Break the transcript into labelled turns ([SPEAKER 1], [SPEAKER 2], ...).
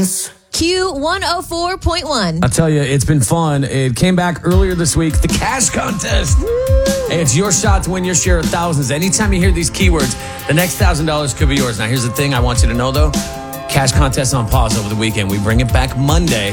[SPEAKER 1] Q104.1.
[SPEAKER 2] I'll tell you, it's been fun. It came back earlier this week. The cash contest. Hey, it's your shot to win your share of thousands. Anytime you hear these keywords, the next $1,000 could be yours. Now, here's the thing I want you to know, though. Cash contest on pause over the weekend. We bring it back Monday.